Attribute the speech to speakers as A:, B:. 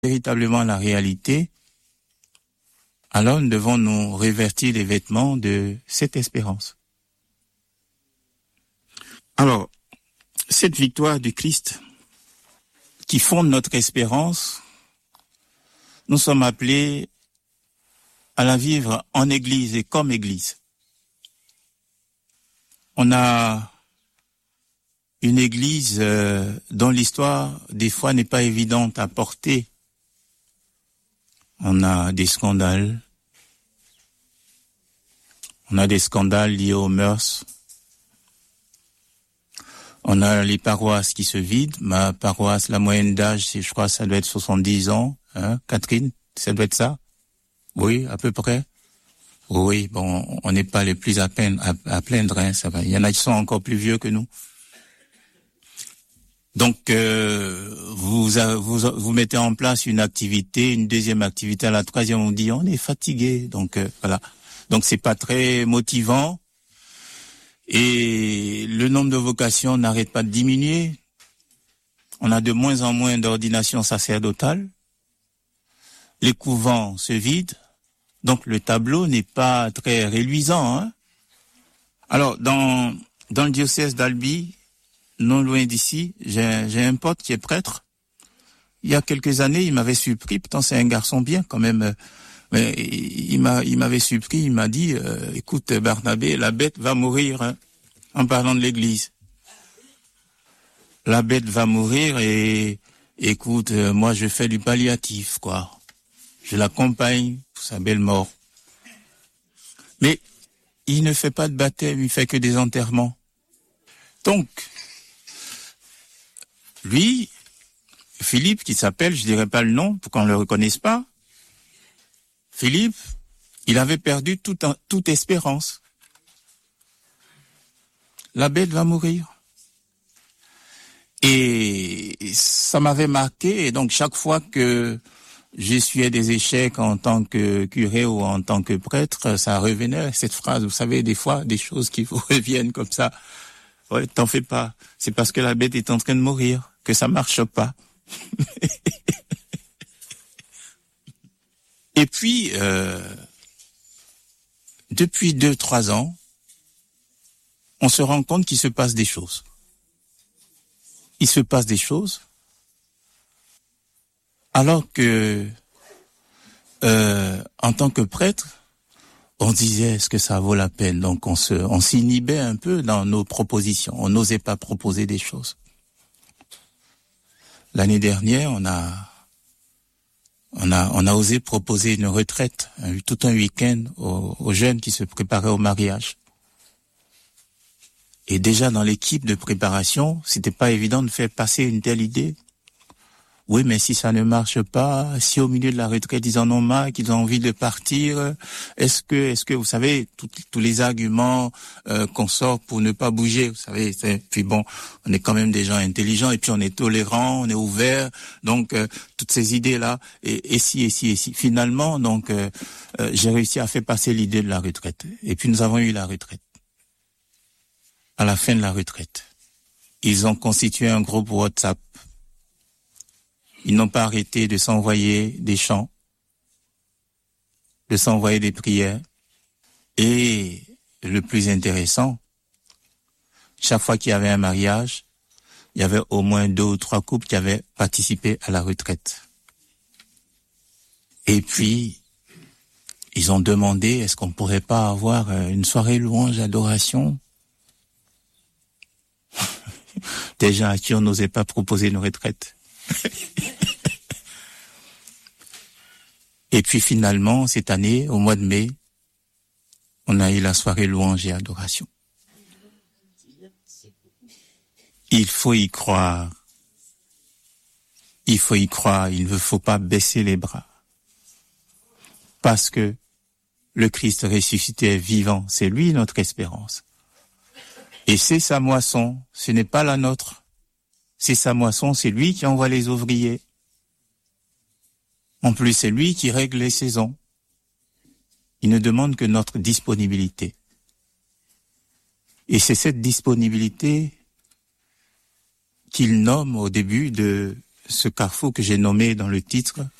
A: véritablement la réalité, alors nous devons nous revêtir les vêtements de cette espérance. Alors, cette victoire du Christ qui fonde notre espérance, nous sommes appelés à la vivre en Église et comme Église. On a une Église dont l'histoire, des fois, n'est pas évidente à porter. On a des scandales. On a des scandales liés aux mœurs. On a les paroisses qui se vident. Ma paroisse, la moyenne d'âge, je crois, ça doit être 70 ans. Hein, Catherine, ça doit être ça? Oui, à peu près. Oui, bon, on n'est pas les plus à plaindre, hein, ça va. Il y en a qui sont encore plus vieux que nous. Donc, vous mettez en place une activité, une deuxième activité, à la troisième, on dit on est fatigué. Donc, voilà. Donc, c'est pas très motivant. Et le nombre de vocations n'arrête pas de diminuer. On a de moins en moins d'ordinations sacerdotales. Les couvents se vident. Donc, le tableau n'est pas très réluisant, hein. Alors, dans le diocèse d'Albi, non loin d'ici, j'ai un pote qui est prêtre. Il y a quelques années, il m'avait surpris, pourtant c'est un garçon bien quand même, mais il m'avait surpris, il m'a dit, écoute Barnabé, la bête va mourir, hein, en parlant de l'église. La bête va mourir et écoute, moi je fais du palliatif, quoi. Je l'accompagne pour sa belle mort. Mais il ne fait pas de baptême, il fait que des enterrements. Donc, lui, Philippe, qui s'appelle, je dirais pas le nom pour qu'on le reconnaisse pas. Philippe, il avait perdu toute espérance. La bête va mourir. Et ça m'avait marqué, et donc chaque fois que j'essuyais des échecs en tant que curé ou en tant que prêtre, ça revenait, cette phrase, vous savez, des fois, des choses qui vous reviennent comme ça. Ouais, t'en fais pas. C'est parce que la bête est en train de mourir que ça marche pas. Et puis, depuis 2-3 ans, on se rend compte qu'il se passe des choses. Il se passe des choses, alors que, en tant que prêtre, on disait, est-ce que ça vaut la peine? Donc, on s'inhibait un peu dans nos propositions. On n'osait pas proposer des choses. L'année dernière, on a osé proposer une retraite, tout un week-end aux jeunes qui se préparaient au mariage. Et déjà dans l'équipe de préparation, c'était pas évident de faire passer une telle idée. Oui, mais si ça ne marche pas, si au milieu de la retraite ils en ont marre, qu'ils ont envie de partir, est-ce que vous savez tous les arguments qu'on sort pour ne pas bouger, vous savez, puis bon, on est quand même des gens intelligents et puis on est tolérants, on est ouverts, donc toutes ces idées là et si finalement donc j'ai réussi à faire passer l'idée de la retraite et puis nous avons eu la retraite. À la fin de la retraite, ils ont constitué un groupe WhatsApp. Ils n'ont pas arrêté de s'envoyer des chants, de s'envoyer des prières. Et le plus intéressant, chaque fois qu'il y avait un mariage, il y avait au moins 2 ou 3 couples qui avaient participé à la retraite. Et puis, ils ont demandé, est-ce qu'on pourrait pas avoir une soirée louange, adoration? Des gens à qui on n'osait pas proposer une retraite. Et puis finalement, cette année, au mois de mai, on a eu la soirée louange et adoration. Il faut y croire. Il faut y croire. Il ne faut pas baisser les bras. Parce que le Christ ressuscité est vivant. C'est lui notre espérance. Et c'est sa moisson. Ce n'est pas la nôtre. C'est sa moisson. C'est lui qui envoie les ouvriers. En plus, c'est lui qui règle les saisons. Il ne demande que notre disponibilité. Et c'est cette disponibilité qu'il nomme au début de ce carrefour que j'ai nommé dans le titre,